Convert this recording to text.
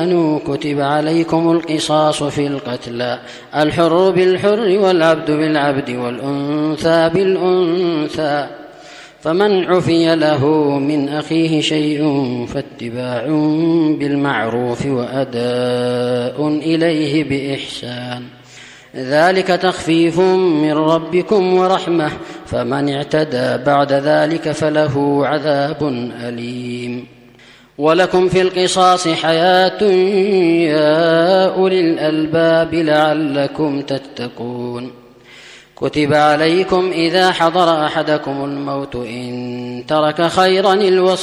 كتب عليكم القصاص في القتلى الحر بالحر والعبد بالعبد والأنثى بالأنثى فمن عفي له من أخيه شيء فاتباع بالمعروف وأداء إليه بإحسان ذلك تخفيف من ربكم ورحمة فمن اعتدى بعد ذلك فله عذاب أليم ولكم في القصاص حياة يا أولي الألباب لعلكم تتقون كتب عليكم إذا حضر أحدكم الموت إن ترك خيرا الوصية